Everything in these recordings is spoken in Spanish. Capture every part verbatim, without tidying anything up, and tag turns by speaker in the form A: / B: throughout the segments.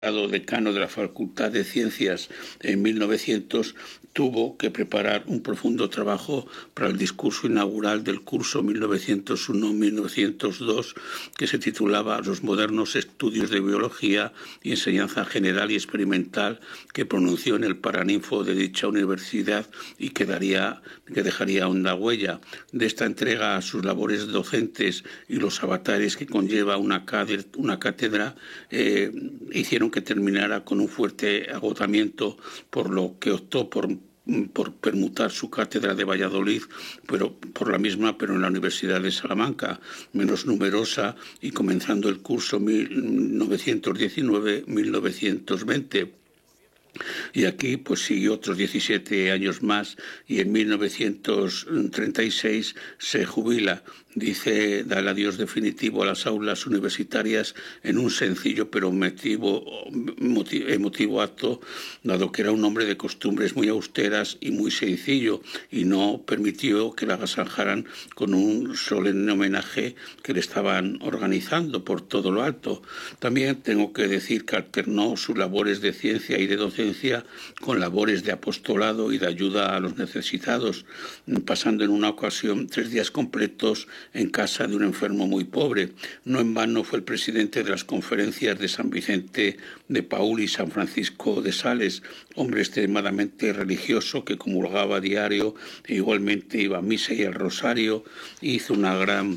A: decano de la Facultad de Ciencias en mil novecientos, tuvo que preparar un profundo trabajo para el discurso inaugural del curso mil novecientos uno mil novecientos dos, que se titulaba Los modernos estudios de biología y enseñanza general y experimental, que pronunció en el Paraninfo de dicha universidad y que, daría, que dejaría honda huella. De esta entrega a sus labores docentes y los avatares que conlleva una cátedra, una cátedra eh, hicieron que terminara con un fuerte agotamiento, por lo que optó por por permutar su cátedra de Valladolid, pero por la misma, pero en la Universidad de Salamanca, menos numerosa, y comenzando el curso mil novecientos diecinueve mil novecientos veinte. Y aquí pues siguió otros diecisiete años más y en mil novecientos treinta y seis se jubila. Dice, da el adiós definitivo a las aulas universitarias en un sencillo pero emotivo, emotivo acto, dado que era un hombre de costumbres muy austeras y muy sencillo, y no permitió que la agasajaran con un solemne homenaje que le estaban organizando por todo lo alto. También tengo que decir que alternó sus labores de ciencia y de docencia con labores de apostolado y de ayuda a los necesitados, pasando en una ocasión tres días completos en casa de un enfermo muy pobre. No en vano fue el presidente de las conferencias de San Vicente de Paúl y San Francisco de Sales, hombre extremadamente religioso que comulgaba a diario e igualmente iba a misa y al rosario, y hizo una gran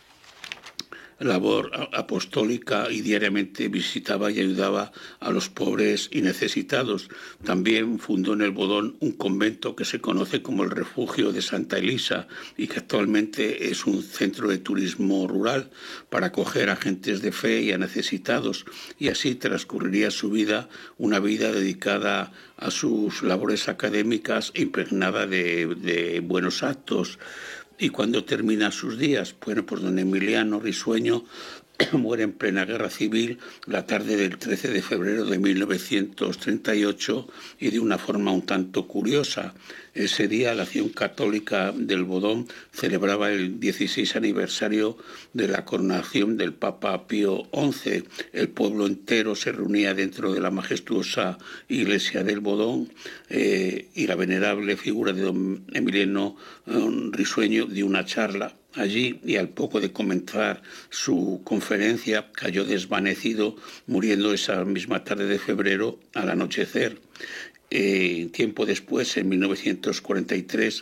A: labor apostólica y diariamente visitaba y ayudaba a los pobres y necesitados. También fundó en el Bodón un convento que se conoce como el Refugio de Santa Elisa y que actualmente es un centro de turismo rural para acoger a gentes de fe y a necesitados, y así transcurriría su vida, una vida dedicada a sus labores académicas, impregnada de, de buenos actos. ¿Y cuando termina sus días? Bueno, pues don Emiliano Risueño muere en plena guerra civil la tarde del trece de febrero de mil novecientos treinta y ocho, y de una forma un tanto curiosa. Ese día la Acción Católica del Bodón celebraba el dieciséis aniversario de la coronación del Papa Pío once. El pueblo entero se reunía dentro de la majestuosa iglesia del Bodón eh, y la venerable figura de don Emiliano um, Risueño dio una charla allí, y al poco de comenzar su conferencia cayó desvanecido, muriendo esa misma tarde de febrero al anochecer. Eh, tiempo después, en mil novecientos cuarenta y tres,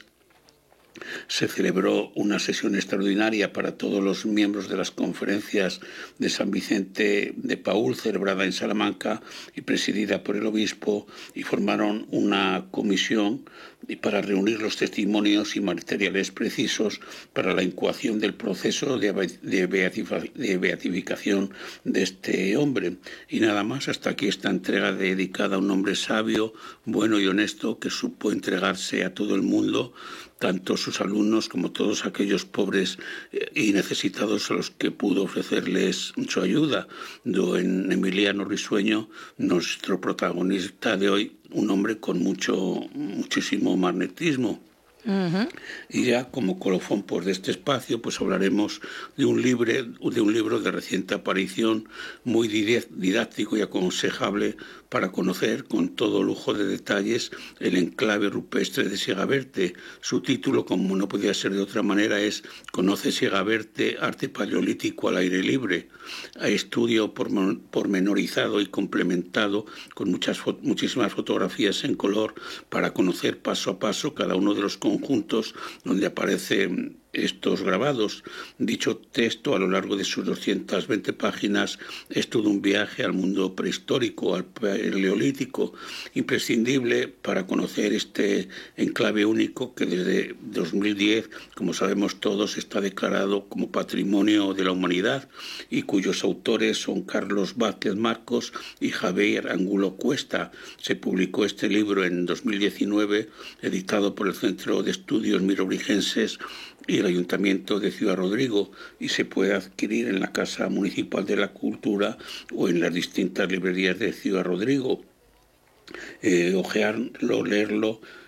A: se celebró una sesión extraordinaria para todos los miembros de las conferencias de San Vicente de Paúl, celebrada en Salamanca y presidida por el obispo, y formaron una comisión para reunir los testimonios y materiales precisos para la incoación del proceso de beatificación de este hombre. Y nada más, hasta aquí esta entrega dedicada a un hombre sabio, bueno y honesto, que supo entregarse a todo el mundo, tanto sus alumnos como todos aquellos pobres y necesitados a los que pudo ofrecerles su ayuda. Don Emiliano Risueño, nuestro protagonista de hoy, un hombre con mucho, muchísimo magnetismo. Uh-huh. Y ya como colofón pues, de este espacio, pues hablaremos de un, libre, de un libro de reciente aparición, muy didáctico y aconsejable para conocer con todo lujo de detalles el enclave rupestre de Siegaverte. Su título, como no podía ser de otra manera, es Conoce Siegaverte, arte paleolítico al aire libre. A estudio pormenorizado y complementado con muchas, muchísimas fotografías en color para conocer paso a paso cada uno de los conjuntos donde aparecen estos grabados. Dicho texto, a lo largo de sus doscientas veinte páginas, es todo un viaje al mundo prehistórico, al paleolítico, imprescindible para conocer este enclave único que desde dos mil diez, como sabemos todos, está declarado como Patrimonio de la Humanidad, y cuyos autores son Carlos Vázquez Marcos y Javier Angulo Cuesta. Se publicó este libro en dos mil diecinueve, editado por el Centro de Estudios Merovingienses y el Ayuntamiento de Ciudad Rodrigo, y se puede adquirir en la Casa Municipal de la Cultura o en las distintas librerías de Ciudad Rodrigo. Eh, ojearlo, leerlo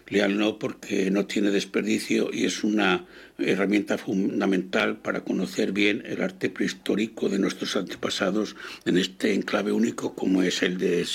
A: Léanlo porque no tiene desperdicio y es una herramienta fundamental para conocer bien el arte prehistórico de nuestros antepasados en este enclave único como es el de